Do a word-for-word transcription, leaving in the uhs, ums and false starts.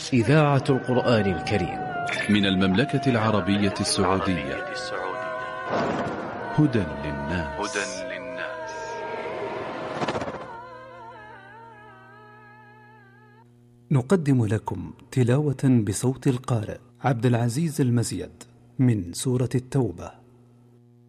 إذاعة القرآن الكريم من المملكة العربية السعودية. هدى للناس. نقدم لكم تلاوة بصوت القارئ عبد العزيز المزيد من سورة التوبة.